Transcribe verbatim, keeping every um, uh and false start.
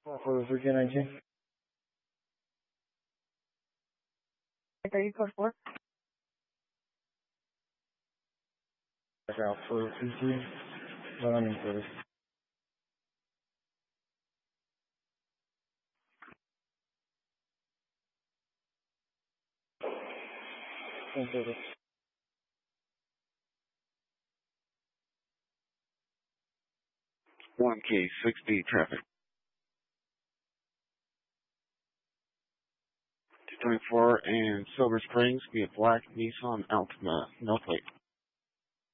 For the three K nineteen. thirty code four. Check out for the three three. But I'm in service. In service. one K sixty traffic. two twenty-four and Silver Springs, be a black Nissan Altima, no plate.